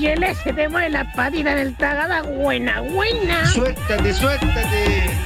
Miguel, ese tema de la patita del tagada, buena, buena. Suéltate, suéltate.